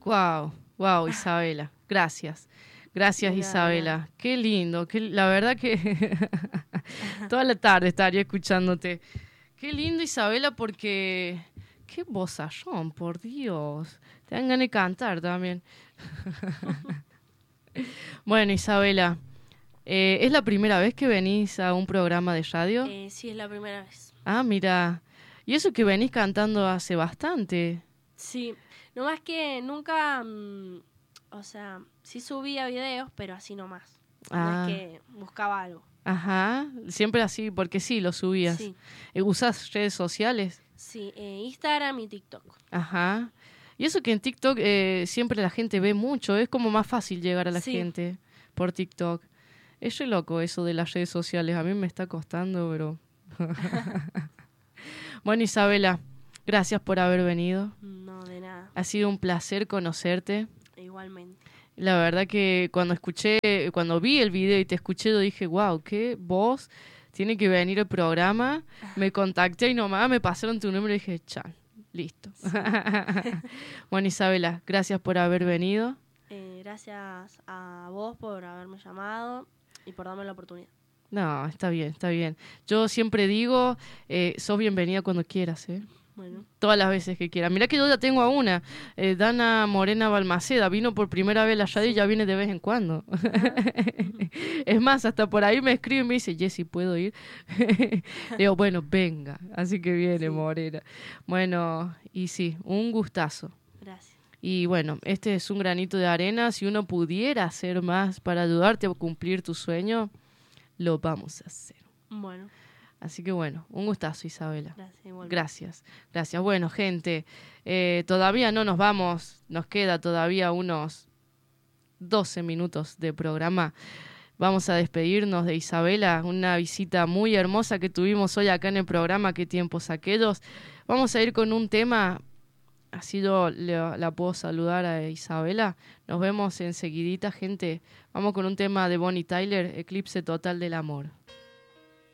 Wow, wow, Isabela. Gracias. Gracias, De Isabela. Qué lindo. La verdad que toda la tarde estaría escuchándote. Qué lindo, Isabela, porque... Qué vozarrón, por Dios. Te dan ganas de cantar también. Bueno, Isabela, ¿es la primera vez que venís a un programa de radio? Sí, es la primera vez. Ah, mira. Y eso que venís cantando hace bastante. Sí, no más que nunca, o sea, sí subía videos, pero así nomás. No es Ah, que buscaba algo. ajá. Siempre así, porque sí, lo subías. Sí, ¿Usás redes sociales? sí, Instagram y TikTok. Ajá. Y eso que en TikTok siempre la gente ve mucho, es como más fácil llegar a la Sí, gente por TikTok. Es re loco eso de las redes sociales, a mí me está costando, pero... Bueno, Isabela, gracias por haber venido. no, de nada. Ha sido un placer conocerte. Igualmente. La verdad que cuando vi el video y te escuché, yo dije, wow, qué voz, tiene que venir el programa. Me contacté y nomás me pasaron tu número y dije, chan, listo. Sí. Bueno, Isabela, gracias por haber venido. Gracias a vos por haberme llamado y por darme la oportunidad. No, está bien, está bien. Yo siempre digo, sos bienvenida cuando quieras, ¿eh? Bueno, Todas las veces que quieras. Mirá que yo ya tengo a una, Dana Morena Balmaceda, vino por primera vez a la radio y ya viene de vez en cuando. Es más, hasta por ahí me escribe y me dice, Jessy, ¿puedo ir? Le digo, bueno, venga. Así que viene, Sí. Morena. Bueno, y sí, un gustazo. Gracias. Y bueno, este es un granito de arena. Si uno pudiera hacer más para ayudarte a cumplir tu sueño, lo vamos a hacer. Bueno, Así que bueno, un gustazo, Isabela. gracias. Igualmente. Gracias, gracias. Bueno, gente, todavía no nos vamos, nos queda todavía unos 12 minutos de programa. Vamos a despedirnos de Isabela, una visita muy hermosa que tuvimos hoy acá en el programa, Qué tiempos aquellos. Vamos a ir con un tema, así yo la puedo saludar a Isabela. Nos vemos enseguidita, gente. Vamos con un tema de Bonnie Tyler, Eclipse Total del Amor.